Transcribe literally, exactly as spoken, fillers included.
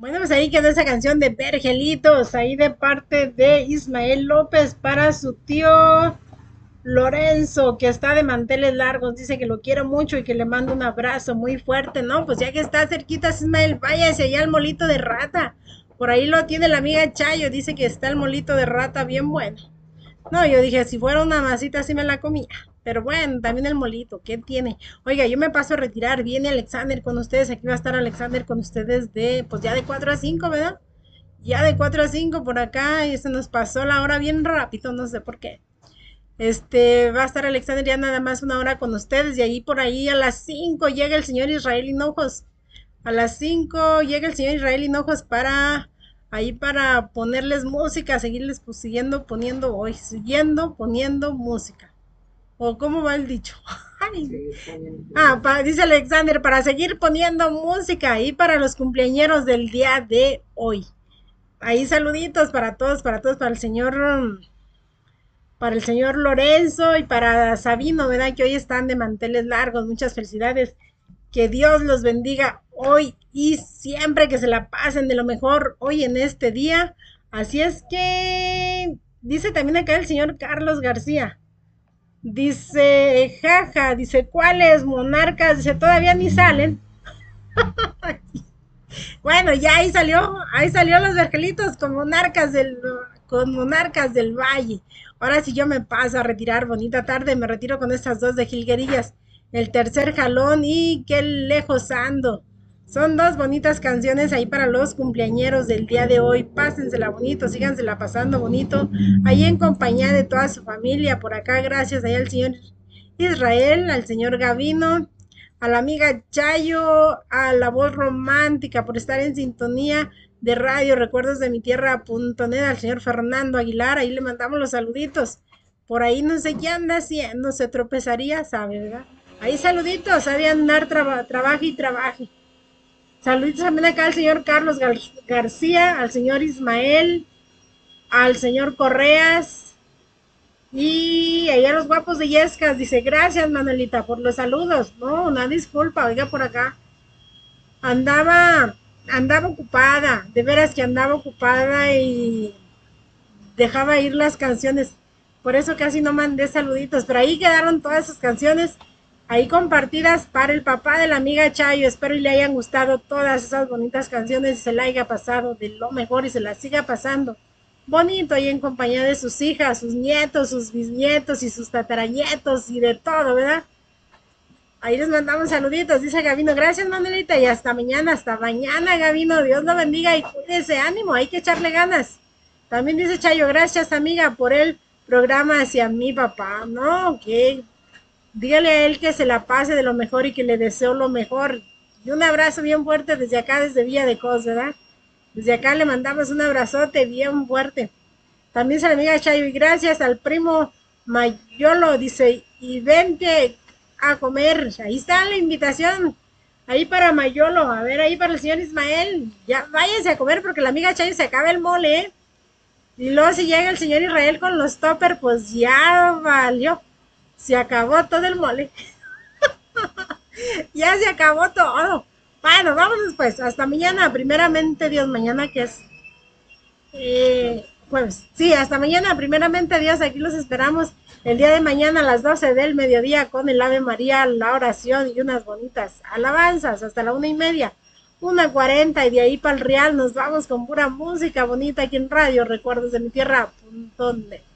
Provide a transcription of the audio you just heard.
Bueno, pues ahí quedó esa canción de Vergelitos, ahí de parte de Ismael López para su tío Lorenzo, que está de manteles largos, dice que lo quiero mucho y que le mando un abrazo muy fuerte, ¿no? Pues ya que está cerquita, Ismael, váyase allá al molito de rata. Por ahí lo tiene la amiga Chayo, dice que está el molito de rata bien bueno. No, yo dije, si fuera una masita, sí me la comía. Pero bueno, también el molito, ¿qué tiene? Oiga, yo me paso a retirar, viene Alexander con ustedes, aquí va a estar Alexander con ustedes de, pues ya de cuatro a cinco, ¿verdad? Ya de cuatro a cinco por acá y se nos pasó la hora bien rápido, no sé por qué. Este, va a estar Alexander ya nada más una hora con ustedes y ahí por ahí a las cinco llega el señor Israel Hinojos. A las cinco llega el señor Israel Hinojos para ahí para ponerles música, seguirles pues, siguiendo poniendo hoy, siguiendo poniendo música. ¿O cómo va el dicho? Ay. Ah, pa- dice Alexander, para seguir poniendo música ahí para los cumpleañeros del día de hoy. Ahí saluditos para todos, para todos, para el señor um, para el señor Lorenzo y para Sabino, ¿verdad? Que hoy están de manteles largos. Muchas felicidades. Que Dios los bendiga hoy y siempre que se la pasen de lo mejor hoy en este día. Así es que dice también acá el señor Carlos García. Dice, jaja, dice, ¿cuáles monarcas? Dice, todavía ni salen. Bueno, ya ahí salió, ahí salió los vergelitos con monarcas del, con monarcas del valle. Ahora sí yo me paso a retirar, bonita tarde, me retiro con estas dos de jilguerillas. El tercer jalón y qué lejos ando. Son dos bonitas canciones ahí para los cumpleañeros del día de hoy. Pásensela bonito, sígansela pasando bonito. Ahí en compañía de toda su familia. Por acá, gracias ahí al señor Israel, al señor Gavino, a la amiga Chayo, a la voz romántica por estar en sintonía de radio Recuerdos de mi Tierra punto net, al señor Fernando Aguilar, ahí le mandamos los saluditos. Por ahí no sé qué anda haciendo, se tropezaría, sabe, ¿verdad? Ahí saluditos, sabe andar, traba, trabaje y trabaje. Saluditos también acá al señor Carlos Gar García, al señor Ismael, al señor Correas, y allá los guapos de Yescas, dice, gracias Manuelita por los saludos. No, una disculpa, oiga por acá. Andaba, andaba ocupada, de veras que andaba ocupada y dejaba ir las canciones. Por eso casi no mandé saluditos, pero ahí quedaron todas sus canciones ahí compartidas para el papá de la amiga Chayo. Espero y le hayan gustado todas esas bonitas canciones y se la haya pasado de lo mejor y se la siga pasando bonito ahí en compañía de sus hijas, sus nietos, sus bisnietos y sus tataranietos y de todo, ¿verdad? Ahí les mandamos saluditos, dice Gavino. Gracias, Manuelita, y hasta mañana, hasta mañana, Gavino. Dios lo bendiga y cuídese, ánimo, hay que echarle ganas. También dice Chayo, gracias, amiga, por el programa hacia mi papá. No, que dígale a él que se la pase de lo mejor y que le deseo lo mejor. Y un abrazo bien fuerte desde acá, desde Villa de Cos, ¿verdad? Desde acá le mandamos un abrazote bien fuerte. También se la amiga Chayo, y gracias al primo Mayolo, dice, y vente a comer. Ahí está la invitación. Ahí para Mayolo, a ver, ahí para el señor Ismael. Ya váyanse a comer porque la amiga Chayo se acaba el mole, ¿eh? Y luego si llega el señor Israel con los topper, pues ya valió. Se acabó todo el mole. Ya se acabó todo. Bueno, vámonos pues. Hasta mañana. Primeramente Dios, mañana que es Eh, jueves. Sí, hasta mañana. Primeramente, Dios, aquí los esperamos el día de mañana a las doce del mediodía con el Ave María, la oración y unas bonitas alabanzas hasta la una y media, una cuarenta y de ahí para el Real nos vamos con pura música bonita aquí en Radio Recuerdos de mi Tierra. Punto net.